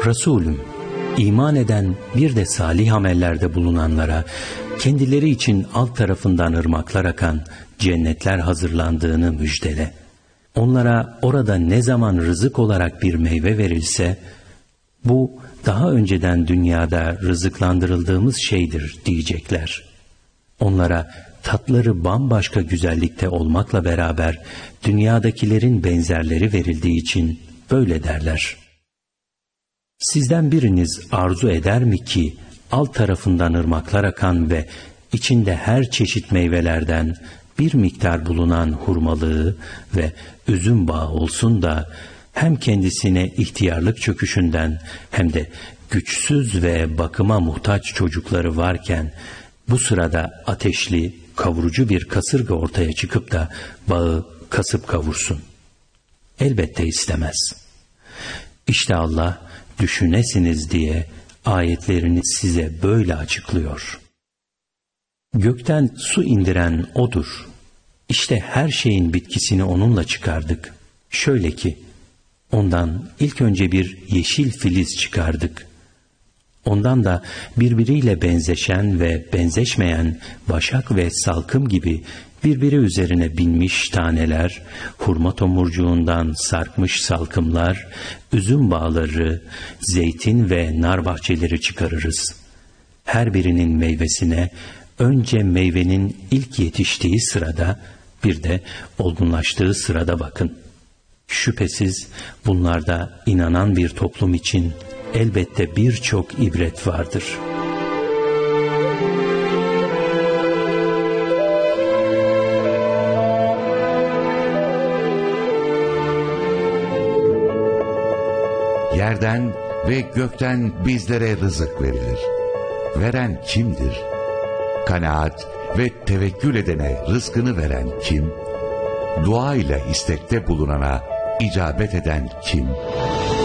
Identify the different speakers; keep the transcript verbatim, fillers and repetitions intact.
Speaker 1: Resulüm, iman eden bir de salih amellerde bulunanlara kendileri için alt tarafından ırmaklar akan cennetler hazırlandığını müjdele. Onlara orada ne zaman rızık olarak bir meyve verilse, bu daha önceden dünyada rızıklandırıldığımız şeydir diyecekler. Onlara tatları bambaşka güzellikte olmakla beraber dünyadakilerin benzerleri verildiği için böyle derler. Sizden biriniz arzu eder mi ki alt tarafından ırmaklar akan ve içinde her çeşit meyvelerden bir miktar bulunan hurmalığı ve üzüm bağı olsun da hem kendisine ihtiyarlık çöküşünden hem de güçsüz ve bakıma muhtaç çocukları varken bu sırada ateşli, kavurucu bir kasırga ortaya çıkıp da bağı kasıp kavursun? Elbette istemez. İşte Allah düşünesiniz diye ayetlerini size böyle açıklıyor. Gökten su indiren O'dur. İşte her şeyin bitkisini O'nunla çıkardık. Şöyle ki, ondan ilk önce bir yeşil filiz çıkardık. Ondan da birbiriyle benzeşen ve benzeşmeyen başak ve salkım gibi birbiri üzerine binmiş taneler, hurma tomurcuğundan sarkmış salkımlar, üzüm bağları, zeytin ve nar bahçeleri çıkarırız. Her birinin meyvesine önce meyvenin ilk yetiştiği sırada, bir de olgunlaştığı sırada bakın. Şüphesiz bunlarda inanan bir toplum için elbette birçok ibret vardır.
Speaker 2: Yerden ve gökten bizlere rızık verilir. Veren kimdir? Kanaat ve tevekkül edene rızkını veren kim? Dua ile istekte bulunana icabet eden kim?